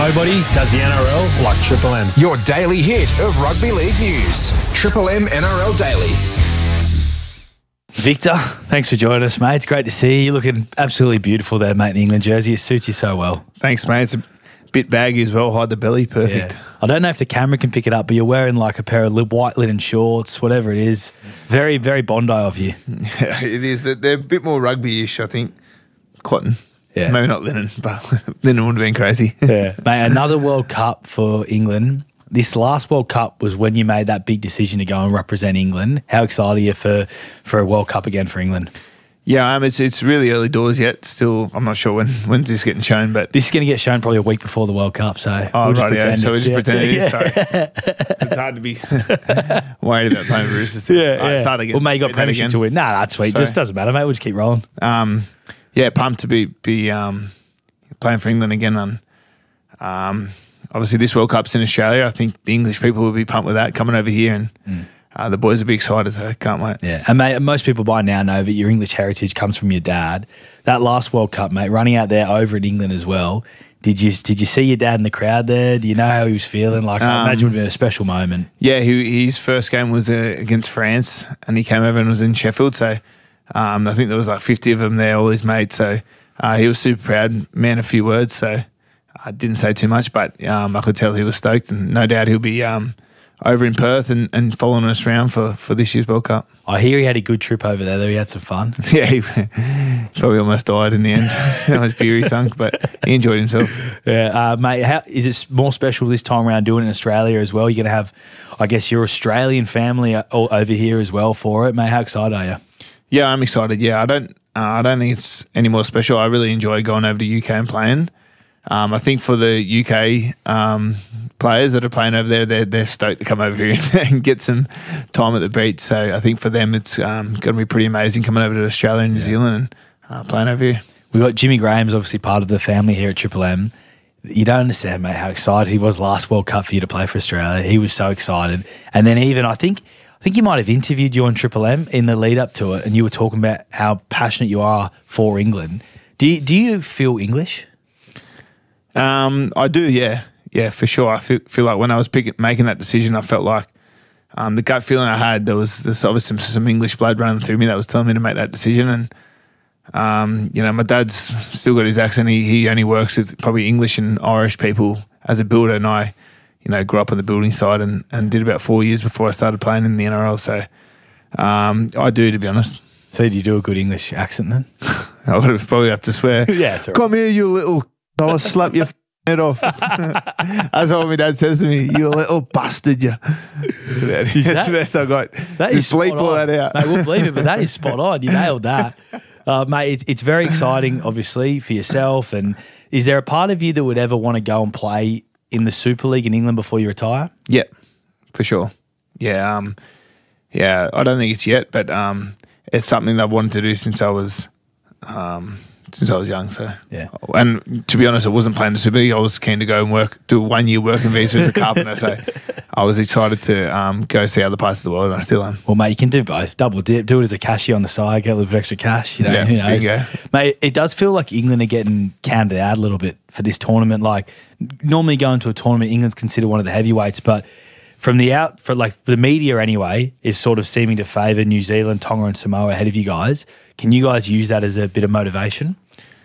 Nobody does the NRL like Triple M. Your daily hit of rugby league news. Triple M NRL Daily. Victor, thanks for joining us, mate. It's great to see you. You're looking absolutely beautiful there, mate, in the England jersey. It suits you so well. Thanks, mate. It's a bit baggy as well. Hide the belly. Perfect. Yeah. I don't know if the camera can pick it up, but you're wearing like a pair of white linen shorts, whatever it is. Very, very Bondi of you. Yeah, it is. They're a bit more rugby-ish, I think. Cotton. Yeah. Maybe not linen, but linen would have been crazy. Yeah. Mate, another World Cup for England. This last World Cup was when you made that big decision to go and represent England. How excited are you for a World Cup again for England? Yeah, it's really early doors yet. Still, I'm not sure when's this getting shown, but This is going to get shown probably a week before the World Cup, so we'll just pretend So we just pretend it is. Yeah. Sorry. It's hard to be worried about playing for Roosters. Yeah. Start again. Well, mate, you got That premiership again. to win. Nah, that's sweet. Sorry. Just doesn't matter, mate. We'll just keep rolling. Yeah, pumped to be playing for England again. Obviously, this World Cup's in Australia. I think the English people will be pumped with that coming over here, and the boys will be excited, so can't wait. Yeah, and mate, most people by now know that your English heritage comes from your dad. That last World Cup, mate, running out there over in England as well. Did you see your dad in the crowd there? Do you know how he was feeling? Like, I imagine it would have been a special moment. Yeah, his first game was against France, and he came over and was in Sheffield. So I think there was like 50 of them there, all his mates. So he was super proud, man, a few words. So I didn't say too much, but I could tell he was stoked, and no doubt he'll be over in Perth and following us around for this year's World Cup. I hear he had a good trip over there, though. He had some fun. Yeah, he probably almost died in the end. How much beer he sunk, but he enjoyed himself. Yeah, mate, how is it more special this time around doing it in Australia as well? You're going to have, I guess, your Australian family all over here as well for it, mate. How excited are you? Yeah, I'm excited. Yeah, I don't think it's any more special. I really enjoy going over to UK and playing. I think for the UK players that are playing over there, they're stoked to come over here and get some time at the beach. So I think for them, it's going to be pretty amazing coming over to Australia and New Zealand and playing over here. We've got Jimmy Graham's obviously part of the family here at Triple M. You don't understand, mate, how excited he was last World Cup for you to play for Australia. He was so excited. And then even, I think he might have interviewed you on Triple M in the lead up to it, and you were talking about how passionate you are for England. Do you feel English? I do, yeah. Yeah, for sure. I feel like when I was making that decision, I felt like the gut feeling I had, there's obviously some English blood running through me that was telling me to make that decision. And, my dad's still got his accent. He only works with probably English and Irish people as a builder. And I, grew up on the building side and did about 4 years before I started playing in the NRL. So I do, to be honest. So do you do a good English accent then? I would probably have to swear. Yeah, it's all right. Come here, you little... I'll slap your head off. That's what my dad says to me. You little bastard, you. That's the best I got. That Just bleep all that out. Mate, we'll believe it, but that is spot on. You nailed that. Mate, it's very exciting, obviously, for yourself. And is there a part of you that would ever want to go and play in the Super League in England before you retire? Yeah, for sure. Yeah, I don't think it's yet, but it's something that I've wanted to do since I was young. So yeah, and to be honest, I wasn't playing the Super League. I was keen to go and do a 1 year working visa as a carpenter. So I was excited to go see other parts of the world, and I still am. Well, mate, you can do both. Double dip, do it as a cashier on the side, get a little bit of extra cash. Yeah, who knows? bingo. Mate, it does feel like England are getting counted out a little bit for this tournament. Like normally going to a tournament, England's considered one of the heavyweights, but from the media anyway, is sort of seeming to favour New Zealand, Tonga and Samoa ahead of you guys. Can you guys use that as a bit of motivation?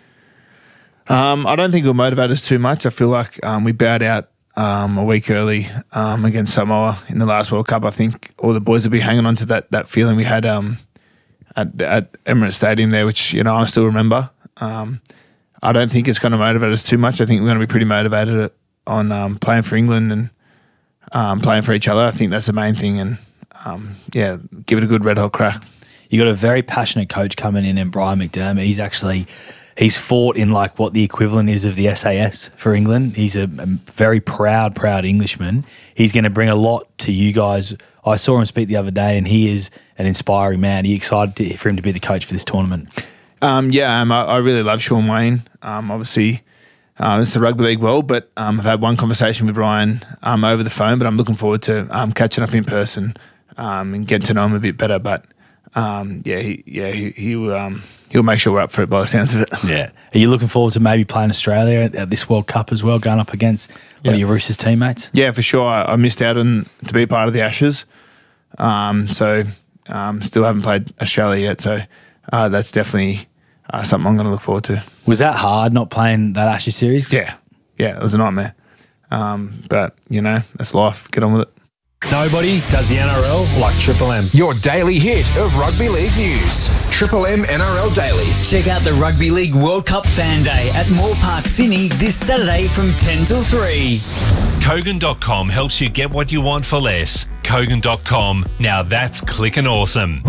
I don't think it'll motivate us too much. I feel like we bowed out a week early against Samoa in the last World Cup. I think all the boys will be hanging on to that feeling we had at Emirates Stadium there, which I still remember. I don't think it's going to motivate us too much. I think we're going to be pretty motivated on playing for England and playing for each other. I think that's the main thing, and give it a good red hot crack. You got a very passionate coach coming in Brian McDermott. He's fought in like what the equivalent is of the SAS for England. He's a very proud Englishman. He's going to bring a lot to you guys. I saw him speak the other day, and he is an inspiring man. Are you excited for him to be the coach for this tournament? I really love Sean Wayne. Obviously, it's the rugby league world, but I've had one conversation with Brian over the phone, but I'm looking forward to catching up in person and getting to know him a bit better. But he'll make sure we're up for it by the sounds of it. Yeah. Are you looking forward to maybe playing Australia at this World Cup as well, going up against one of your Roosters teammates? Yeah, for sure. I missed out on to be part of the Ashes, so still haven't played Australia yet. So that's definitely something I'm going to look forward to. Was that hard not playing that Ashes series? Yeah, it was a nightmare. But that's life. Get on with it. Nobody does the NRL like Triple M. Your daily hit of rugby league news. Triple M NRL Daily. Check out the Rugby League World Cup Fan Day at Moore Park, Sydney this Saturday from 10 till 3. Kogan.com helps you get what you want for less. Kogan.com. Now that's clicking awesome.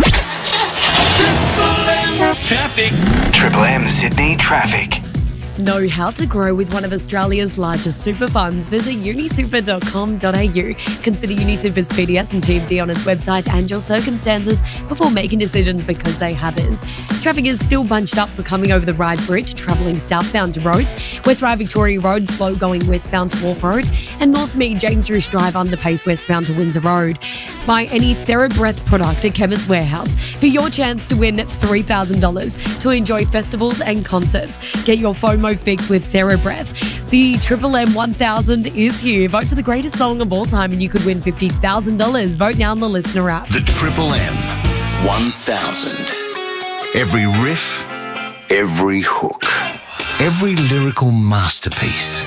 Triple M Sydney traffic. Know how to grow with one of Australia's largest super funds. Visit unisuper.com.au. Consider UniSuper's PDS and TMD on its website and your circumstances before making decisions because they haven't. Traffic is still bunched up for coming over the Ryde Bridge, travelling southbound to roads. West Ryde Victoria Road, slow going westbound to Wharf Road. And North Mead James Roosh Drive, underpace westbound to Windsor Road. Buy any TheraBreath product at Chemist Warehouse for your chance to win $3,000 to enjoy festivals and concerts. Get your FOMO fix with TheraBreath. The Triple M 1000 is here. Vote for the greatest song of all time and you could win $50,000. Vote now on the Listener app. The Triple M 1000. Every riff, every hook, every lyrical masterpiece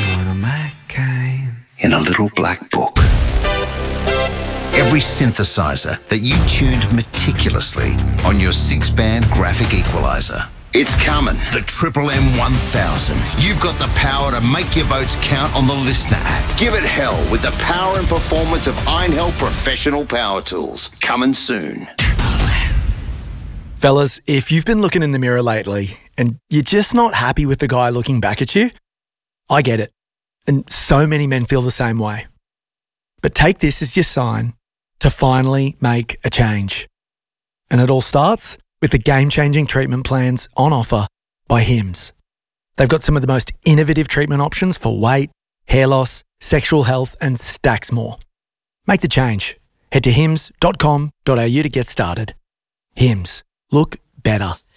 in a little black book. Every synthesizer that you tuned meticulously on your 6-band graphic equalizer. It's coming. The Triple M 1000. You've got the power to make your votes count on the Listener app. Give it hell with the power and performance of Iron Hell Professional Power Tools. Coming soon. Fellas, if you've been looking in the mirror lately and you're just not happy with the guy looking back at you, I get it. And so many men feel the same way. But take this as your sign to finally make a change. And it all starts with the game-changing treatment plans on offer by Hims. They've got some of the most innovative treatment options for weight, hair loss, sexual health, and stacks more. Make the change. Head to hims.com.au to get started. Hims. Look better.